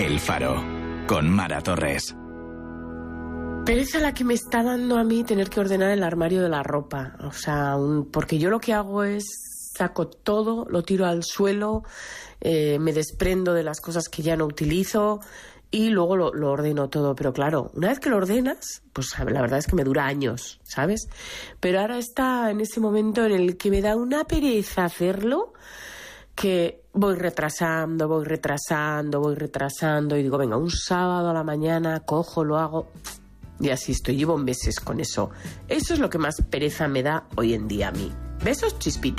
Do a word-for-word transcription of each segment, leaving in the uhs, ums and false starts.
El Faro, con Mara Torres. Pereza la que me está dando a mí tener que ordenar el armario de la ropa. O sea, un, porque yo lo que hago es saco todo, lo tiro al suelo, eh, me desprendo de las cosas que ya no utilizo y luego lo, lo ordeno todo. Pero claro, una vez que lo ordenas, pues la verdad es que me dura años, ¿sabes? Pero ahora está en ese momento en el que me da una pereza hacerlo, que voy retrasando, voy retrasando, voy retrasando y digo, venga, un sábado a la mañana cojo, lo hago y así estoy. Llevo meses con eso. Eso es lo que más pereza me da hoy en día a mí. Besos, Chispita.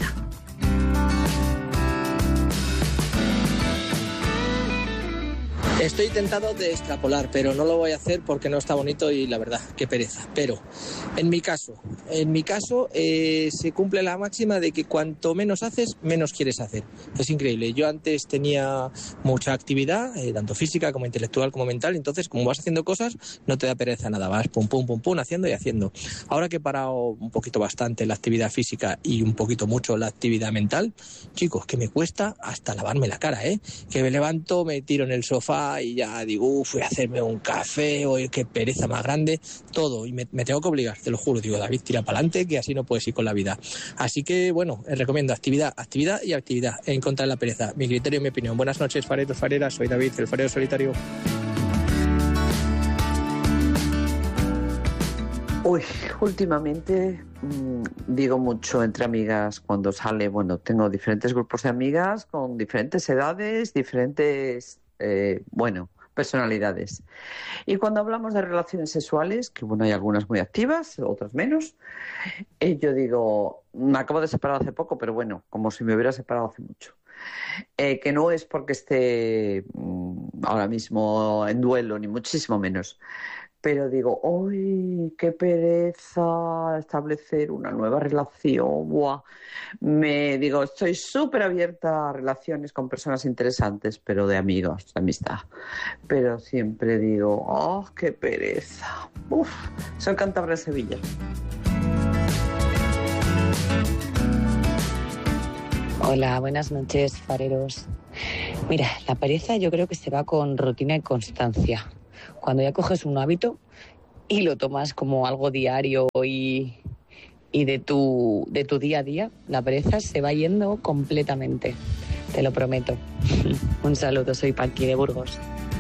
Estoy tentado de extrapolar, pero no lo voy a hacer porque no está bonito y la verdad, qué pereza. Pero en mi caso, en mi caso eh, se cumple la máxima de que cuanto menos haces, menos quieres hacer. Es increíble. Yo antes tenía mucha actividad, eh, tanto física como intelectual como mental, entonces como vas haciendo cosas, no te da pereza nada, vas pum pum pum pum haciendo y haciendo. Ahora que he parado un poquito bastante la actividad física y un poquito mucho la actividad mental, chicos, que me cuesta hasta lavarme la cara, ¿eh? Que me levanto, me tiro en el sofá y ya digo, uff, voy a hacerme un café, o qué pereza más grande, todo, y me, me tengo que obligar, te lo juro, digo, David, tira para adelante, que así no puedes ir con la vida. Así que, bueno, les recomiendo actividad, actividad y actividad en contra de la pereza. Mi criterio y mi opinión. Buenas noches, fareros, fareras, soy David, el farero solitario. Uy, últimamente mmm, digo mucho entre amigas cuando sale, bueno, tengo diferentes grupos de amigas con diferentes edades, diferentes, eh, bueno, personalidades. Y cuando hablamos de relaciones sexuales, que bueno, hay algunas muy activas, otras menos, eh, yo digo, me acabo de separar hace poco, pero bueno, como si me hubiera separado hace mucho. Eh, que no es porque esté mmm, ahora mismo en duelo, ni muchísimo menos. Pero digo, ¡ay, qué pereza establecer una nueva relación! ¡Buah! Me digo, estoy súper abierta a relaciones con personas interesantes, pero de amigos, de amistad. Pero siempre digo, ¡oh, qué pereza! ¡Uf! Soy cántabra de Sevilla. Hola, buenas noches, fareros. Mira, la pereza yo creo que se va con rutina y constancia. Cuando ya coges un hábito y lo tomas como algo diario y, y de tu, de tu día a día, la pereza se va yendo completamente, te lo prometo. Un saludo, soy Paqui de Burgos.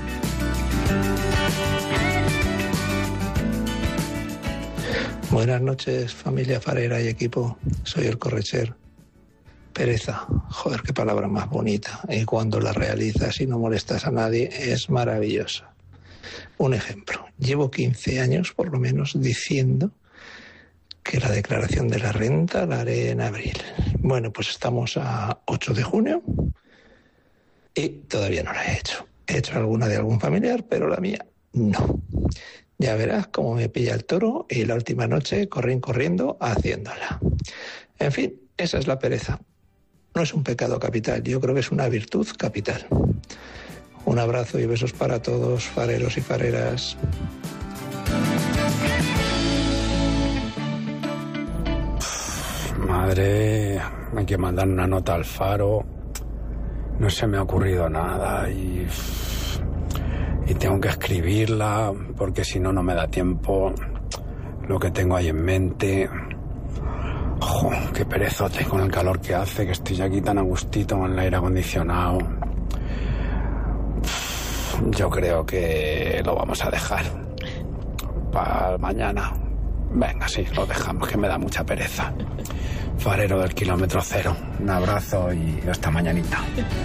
Buenas noches, familia farera y equipo, soy el Correcher. Pereza, joder, qué palabra más bonita, y cuando la realizas y no molestas a nadie es maravillosa. Un ejemplo, llevo quince años por lo menos diciendo que la declaración de la renta la haré en abril. Bueno, pues estamos a ocho de junio y todavía no la he hecho. He hecho alguna de algún familiar, pero la mía no. Ya verás cómo me pilla el toro y la última noche corren corriendo haciéndola. En fin, esa es la pereza. No es un pecado capital, yo creo que es una virtud capital. Un abrazo y besos para todos, fareros y fareras. Madre, hay que mandar una nota al Faro. No se me ha ocurrido nada y, y tengo que escribirla porque si no, no me da tiempo lo que tengo ahí en mente. Jo, qué perezote con el calor que hace, que estoy aquí tan a gustito con el aire acondicionado. Yo creo que lo vamos a dejar para mañana. Venga, sí, lo dejamos, que me da mucha pereza. Farero del kilómetro cero. Un abrazo y hasta mañanita.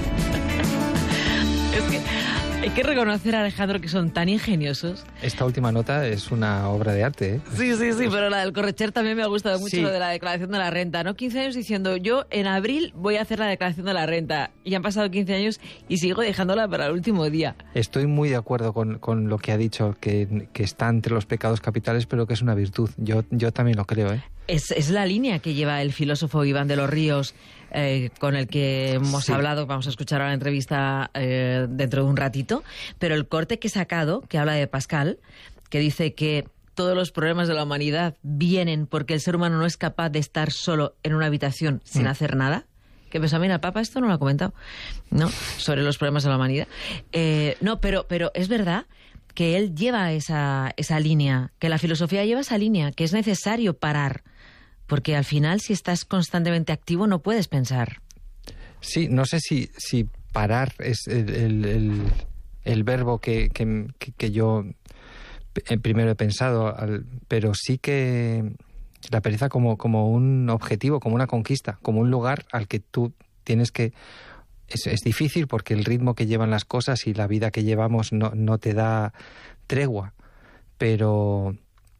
Es que hay que reconocer a Alejandro que son tan ingeniosos. Esta última nota es una obra de arte, ¿eh? Sí, sí, sí, pero la del Correcher también me ha gustado mucho, Sí. lo de la declaración de la renta, ¿no? quince años diciendo, yo en abril voy a hacer la declaración de la renta. Y han pasado quince años y sigo dejándola para el último día. Estoy muy de acuerdo con, con lo que ha dicho, que, que está entre los pecados capitales, pero que es una virtud. Yo, yo también lo creo, ¿eh? Es, es la línea que lleva el filósofo Iván de los Ríos, eh, con el que hemos Sí. hablado. Vamos a escuchar la entrevista eh, dentro de un ratito. Pero el corte que he sacado, que habla de Pascal, que dice que todos los problemas de la humanidad vienen porque el ser humano no es capaz de estar solo en una habitación sin Mm. hacer nada. Que pues a mí el Papa esto no lo ha comentado, ¿no? Sobre los problemas de la humanidad. Eh, no, pero, pero es verdad que él lleva esa, esa línea, que la filosofía lleva esa línea, que es necesario parar. Porque al final, si estás constantemente activo, no puedes pensar. Sí, no sé si, si parar es el, el, el, el verbo que, que, que yo primero he pensado, pero sí que la pereza como, como un objetivo, como una conquista, como un lugar al que tú tienes que... Es, es difícil porque el ritmo que llevan las cosas y la vida que llevamos no, no te da tregua, pero...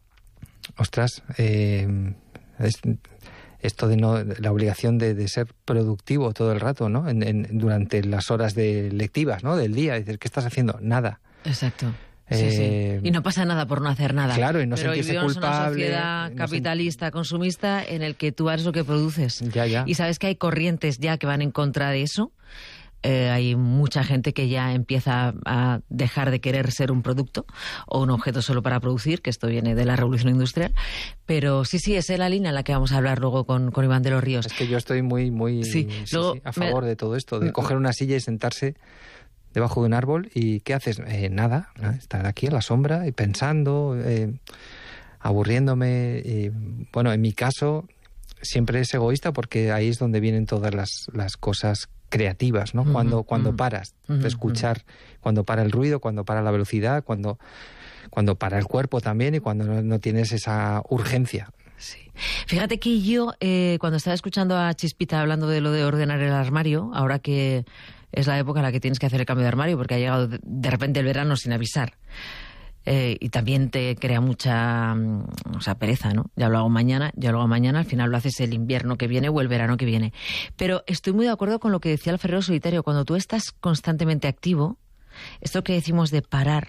Ostras, eh, es, esto de no la obligación de, de ser productivo todo el rato, ¿no? En, en, durante las horas de lectivas, ¿no? Del día, decir, ¿qué estás haciendo? Nada. Exacto. Sí, eh, sí. Y no pasa nada por no hacer nada. Claro, y no Pero sentirse vivimos culpable. Una sociedad no capitalista, sent... consumista, en el que tú haces lo que produces. Ya, ya. Y sabes que hay corrientes ya que van en contra de eso. Eh, hay mucha gente que ya empieza a dejar de querer ser un producto o un objeto solo para producir, que esto viene de la revolución industrial. Pero sí, sí, esa es la línea en la que vamos a hablar luego con, con Iván de los Ríos. Es que yo estoy muy, muy sí. Sí, luego, sí, a favor me... de todo esto, de coger una silla y sentarse debajo de un árbol. ¿Y qué haces? Eh, nada, ¿no? Estar aquí en la sombra y pensando, eh, aburriéndome. Y, bueno, en mi caso siempre es egoísta porque ahí es donde vienen todas las, las cosas creativas, ¿no? Uh-huh, cuando cuando uh-huh, paras uh-huh, de escuchar, uh-huh. cuando para el ruido, cuando para la velocidad, cuando, cuando para el cuerpo también y cuando no, no tienes esa urgencia. Sí. Fíjate que yo, eh, cuando estaba escuchando a Chispita hablando de lo de ordenar el armario, ahora que es la época en la que tienes que hacer el cambio de armario porque ha llegado de, de repente el verano sin avisar. Eh, y también te crea mucha o sea, pereza, ¿no? Ya lo hago mañana, ya lo hago mañana, al final lo haces el invierno que viene o el verano que viene. Pero estoy muy de acuerdo con lo que decía el Ferrero Solitario, cuando tú estás constantemente activo, esto que decimos de parar,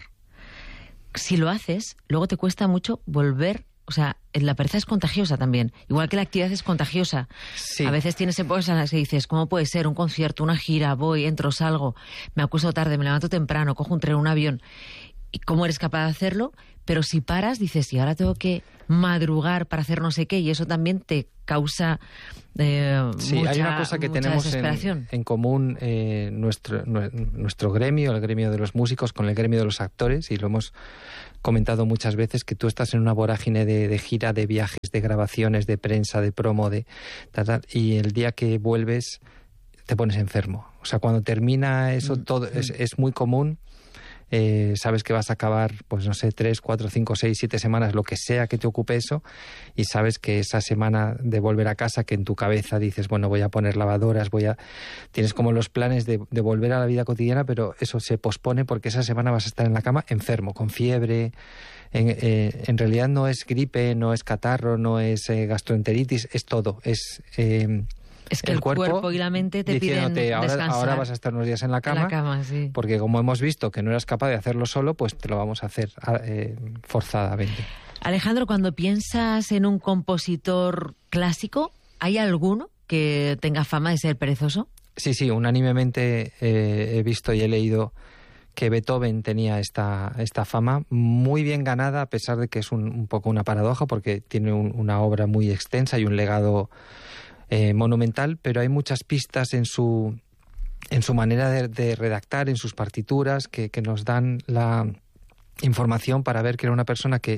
si lo haces, luego te cuesta mucho volver. O sea, la pereza es contagiosa también. Igual que la actividad es contagiosa. Sí. A veces tienes épocas en las que dices, ¿cómo puede ser? Un concierto, una gira, voy, entro, salgo, me acuesto tarde, me levanto temprano, cojo un tren, un avión. ¿Y cómo eres capaz de hacerlo? Pero si paras, dices, y ahora tengo que madrugar para hacer no sé qué, y eso también te causa eh, sí, mucha, hay una cosa que tenemos en, en común, eh, nuestro, nuestro gremio, el gremio de los músicos, con el gremio de los actores, y lo hemos comentado muchas veces, que tú estás en una vorágine de, de gira, de viajes, de grabaciones, de prensa, de promo, de tal, tal, y el día que vuelves te pones enfermo. O sea, cuando termina eso, mm, todo mm. Es, es muy común. Eh, sabes que vas a acabar, pues no sé, tres, cuatro, cinco, seis, siete semanas, lo que sea que te ocupe eso, y sabes que esa semana de volver a casa, que en tu cabeza dices, bueno, voy a poner lavadoras, voy a... Tienes como los planes de, de volver a la vida cotidiana, pero eso se pospone porque esa semana vas a estar en la cama enfermo, con fiebre. En, eh, en realidad no es gripe, no es catarro, no es eh, gastroenteritis, es todo, es... Eh, Es que el, el cuerpo, cuerpo y la mente te piden ahora, descansar. Ahora vas a estar unos días en la cama, en la cama sí. Porque como hemos visto que no eras capaz de hacerlo solo, pues te lo vamos a hacer eh, forzadamente. Alejandro, cuando piensas en un compositor clásico, ¿hay alguno que tenga fama de ser perezoso? Sí, sí, unánimemente eh, he visto y he leído que Beethoven tenía esta, esta fama muy bien ganada, a pesar de que es un, un poco una paradoja, porque tiene un, una obra muy extensa y un legado Eh, monumental, pero hay muchas pistas en su en su manera de, de redactar, en sus partituras, que, que nos dan la información para ver que era una persona que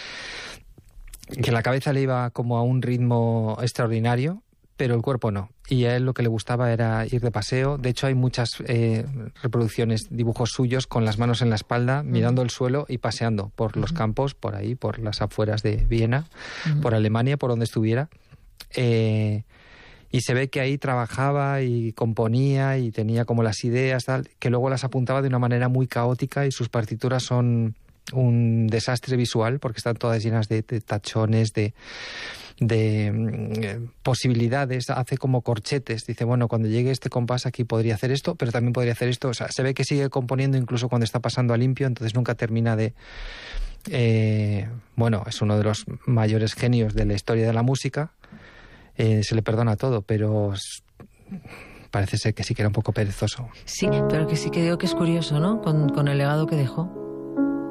que la cabeza le iba como a un ritmo extraordinario, pero el cuerpo no. Y a él lo que le gustaba era ir de paseo. De hecho, hay muchas eh, reproducciones, dibujos suyos con las manos en la espalda, uh-huh. mirando el suelo y paseando por uh-huh. los campos, por ahí, por las afueras de Viena, uh-huh. por Alemania, por donde estuviera. Eh, y se ve que ahí trabajaba y componía y tenía como las ideas, tal, que luego las apuntaba de una manera muy caótica, y sus partituras son un desastre visual porque están todas llenas de, de tachones, de, de eh, posibilidades, hace como corchetes, dice, bueno, cuando llegue este compás aquí podría hacer esto, pero también podría hacer esto. O sea, se ve que sigue componiendo incluso cuando está pasando a limpio, entonces nunca termina de... Eh, bueno, es uno de los mayores genios de la historia de la música. Eh, se le perdona todo, pero parece ser que sí que era un poco perezoso. Sí, pero que sí que digo que es curioso, ¿no? Con, con el legado que dejó.